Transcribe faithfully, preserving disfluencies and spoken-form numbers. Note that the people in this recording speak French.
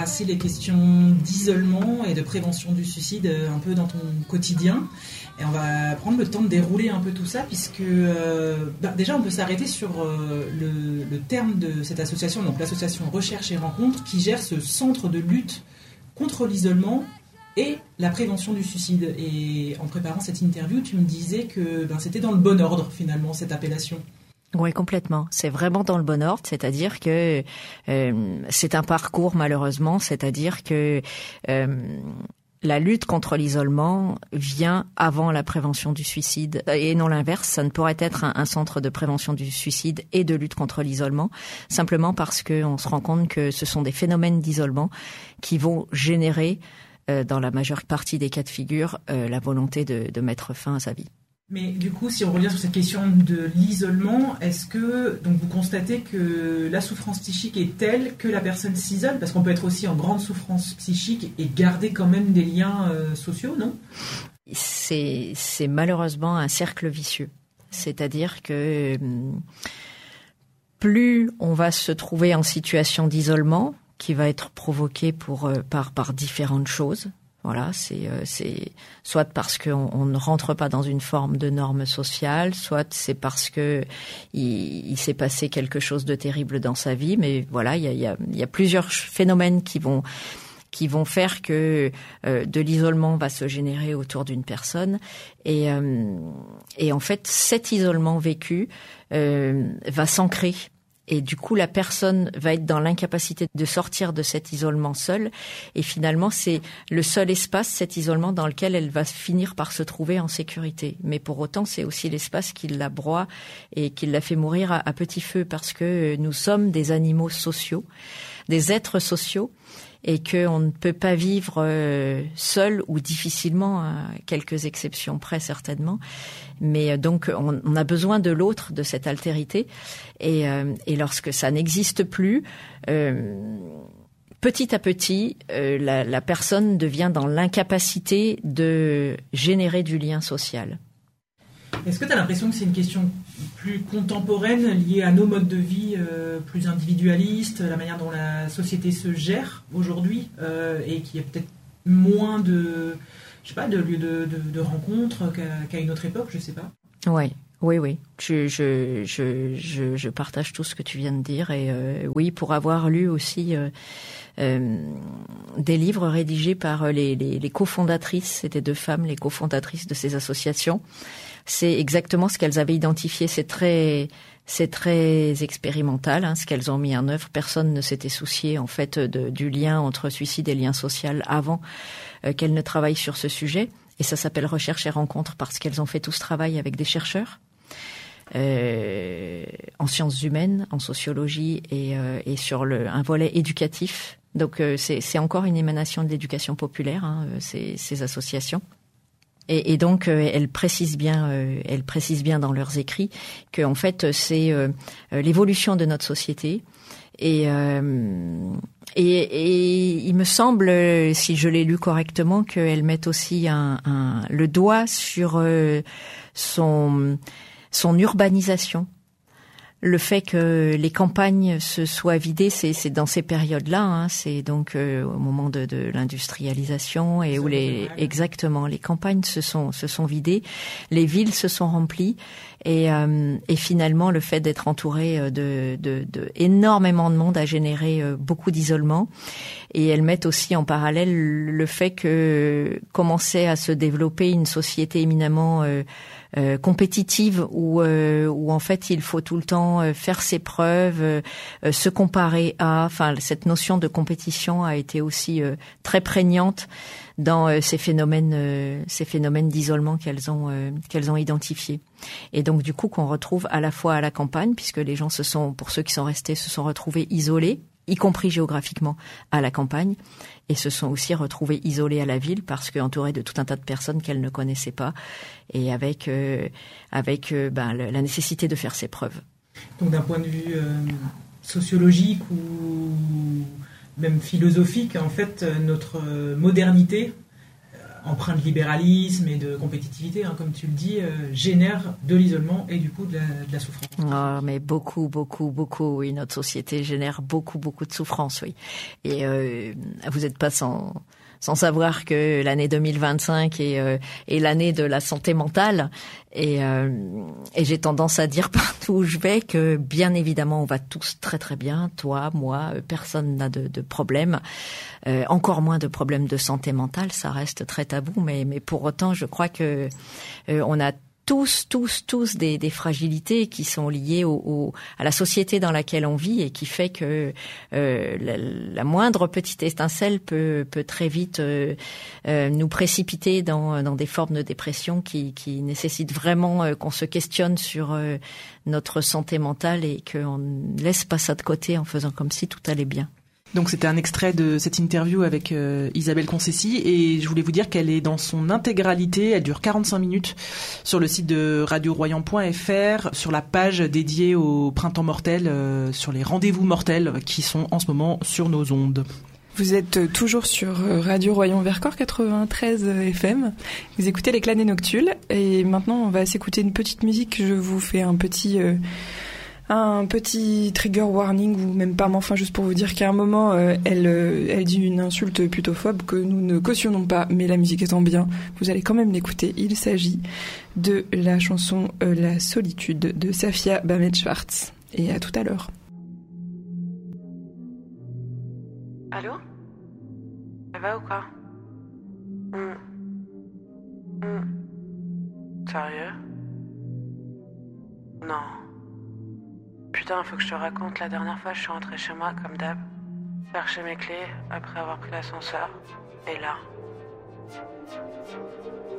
C'est les questions d'isolement et de prévention du suicide un peu dans ton quotidien. Et on va prendre le temps de dérouler un peu tout ça, puisque euh, bah déjà on peut s'arrêter sur euh, le, le terme de cette association, donc l'association Recherche et Rencontre, qui gère ce centre de lutte contre l'isolement et la prévention du suicide. Et en préparant cette interview, tu me disais que ben, c'était dans le bon ordre finalement cette appellation. Oui, complètement. C'est vraiment dans le bon ordre, c'est-à-dire que euh, c'est un parcours malheureusement, c'est-à-dire que euh, la lutte contre l'isolement vient avant la prévention du suicide et non l'inverse. Ça ne pourrait être un, un centre de prévention du suicide et de lutte contre l'isolement, simplement parce qu'on se rend compte que ce sont des phénomènes d'isolement qui vont générer, euh, dans la majeure partie des cas de figure, euh, la volonté de, de mettre fin à sa vie. Mais du coup, si on revient sur cette question de l'isolement, est-ce que donc vous constatez que la souffrance psychique est telle que la personne s'isole ? Parce qu'on peut être aussi en grande souffrance psychique et garder quand même des liens euh, sociaux, non ? C'est, c'est malheureusement un cercle vicieux. C'est-à-dire que plus on va se trouver en situation d'isolement, qui va être provoquée pour, euh, par, par différentes choses. Voilà, c'est, euh, c'est soit parce qu'on on ne rentre pas dans une forme de norme sociale, soit c'est parce que il, il s'est passé quelque chose de terrible dans sa vie. Mais voilà, il y a, il y a, il y a plusieurs phénomènes qui vont qui vont faire que euh, de l'isolement va se générer autour d'une personne. Et, euh, et en fait, cet isolement vécu euh, va s'ancrer. Et du coup, la personne va être dans l'incapacité de sortir de cet isolement seule. Et finalement, c'est le seul espace, cet isolement, dans lequel elle va finir par se trouver en sécurité. Mais pour autant, c'est aussi l'espace qui la broie et qui la fait mourir à, à petit feu, parce que nous sommes des animaux sociaux, des êtres sociaux, et qu'on ne peut pas vivre euh, seul ou difficilement, à quelques exceptions près certainement. Mais donc on, on a besoin de l'autre, de cette altérité, et, euh, et lorsque ça n'existe plus, euh, petit à petit, euh, la, la personne devient dans l'incapacité de générer du lien social. Est-ce que tu as l'impression que c'est une question plus contemporaine, liée à nos modes de vie euh, plus individualistes, la manière dont la société se gère aujourd'hui, euh, et qu'il y a peut-être moins de, je sais pas, de lieux de, de, de rencontres qu'à, qu'à une autre époque, je sais pas. Ouais. Oui, oui, je, je, je, je, je partage tout ce que tu viens de dire. Et euh, oui, pour avoir lu aussi euh, euh, des livres rédigés par les, les, les cofondatrices, c'était deux femmes, les cofondatrices de ces associations, c'est exactement ce qu'elles avaient identifié. C'est très, c'est très expérimental, hein, ce qu'elles ont mis en œuvre. Personne ne s'était soucié en fait de, du lien entre suicide et lien social avant euh, qu'elles ne travaillent sur ce sujet. Et ça s'appelle Recherche et Rencontre parce qu'elles ont fait tout ce travail avec des chercheurs. Euh, en sciences humaines, en sociologie et, euh, et sur le, un volet éducatif. Donc euh, c'est, c'est encore une émanation de l'éducation populaire, hein, ces, ces associations. Et, et donc euh, elles précisent bien, euh, elles précisent bien dans leurs écrits que en fait c'est euh, l'évolution de notre société. Et, euh, et, et il me semble, si je l'ai lu correctement, qu'elles mettent aussi un, un, le doigt sur euh, son son urbanisation. Le fait que les campagnes se soient vidées, c'est, c'est dans ces périodes-là, hein, c'est donc euh, au moment de, de l'industrialisation et où les exactement les campagnes se sont se sont vidées, les villes se sont remplies et, euh, et finalement le fait d'être entouré de, de, de énormément de monde a généré euh, beaucoup d'isolement. Et elles mettent aussi en parallèle le fait que commençait à se développer une société éminemment euh, Euh, compétitive où euh, où en fait il faut tout le temps euh, faire ses preuves, euh, euh, se comparer à, enfin cette notion de compétition a été aussi euh, très prégnante dans euh, ces phénomènes euh, ces phénomènes d'isolement qu'elles ont euh, qu'elles ont identifiés. Et donc du coup qu'on retrouve à la fois à la campagne, puisque les gens se sont, pour ceux qui sont restés, se sont retrouvés isolés, y compris géographiquement à la campagne, et se sont aussi retrouvés isolés à la ville parce qu'entourés de tout un tas de personnes qu'elles ne connaissaient pas, et avec euh, avec euh, ben, le, la nécessité de faire ses preuves. Donc d'un point de vue euh, sociologique ou même philosophique, en fait, notre modernité empreint de libéralisme et de compétitivité, hein, comme tu le dis, euh, génère de l'isolement et du coup de la, de la souffrance. Oh, mais beaucoup, beaucoup, beaucoup, oui. Notre société génère beaucoup, beaucoup de souffrance, oui. Et euh, vous n'êtes pas sans... sans savoir que l'année deux mille vingt-cinq est, euh, est l'année de la santé mentale. Et, euh, et j'ai tendance à dire partout où je vais que, bien évidemment, on va tous très très bien. Toi, moi, personne n'a de, de problème. Euh, encore moins de problèmes de santé mentale. Ça reste très tabou. Mais, mais pour autant, je crois que euh, on a tous, tous, tous des, des fragilités qui sont liées au, au, à la société dans laquelle on vit et qui fait que euh, la, la moindre petite étincelle peut, peut très vite euh, euh, nous précipiter dans, dans des formes de dépression qui, qui nécessitent vraiment euh, qu'on se questionne sur euh, notre santé mentale et qu'on ne laisse pas ça de côté en faisant comme si tout allait bien. Donc c'était un extrait de cette interview avec euh, Isabelle Concessi et je voulais vous dire qu'elle est dans son intégralité, elle dure quarante-cinq minutes sur le site de radio royan point f r, sur la page dédiée au printemps mortel, euh, sur les rendez-vous mortels qui sont en ce moment sur nos ondes. Vous êtes toujours sur Radio Royan Vercors quatre-vingt-treize F M. Vous écoutez les Clanés Noctules et maintenant on va s'écouter une petite musique. Je vous fais un petit... Euh un petit trigger warning ou même pas, mais enfin juste pour vous dire qu'à un moment euh, elle, euh, elle dit une insulte plutôt phobe que nous ne cautionnons pas, mais la musique étant bien, vous allez quand même l'écouter. Il s'agit de la chanson euh, La Solitude de Safia Bamet-Schwartz. Et à tout à l'heure. Allô? Ça va ou quoi? Mmh. Mmh. Sérieux? Non. Putain, faut que je te raconte, la dernière fois je suis rentrée chez moi comme d'hab, chercher mes clés après avoir pris l'ascenseur, et là...